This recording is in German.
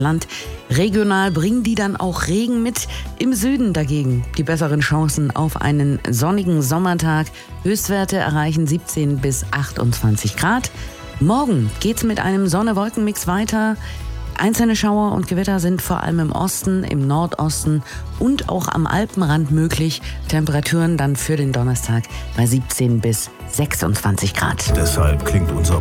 Land. Regional bringen die dann auch Regen mit. Im Süden dagegen die besseren Chancen auf einen sonnigen Sommertag. Höchstwerte erreichen 17 bis 28 Grad. Morgen geht's mit einem Sonne-Wolken-Mix weiter. Einzelne Schauer und Gewitter sind vor allem im Osten, im Nordosten und auch am Alpenrand möglich. Temperaturen dann für den Donnerstag bei 17 bis 26 Grad. Deshalb klingt unser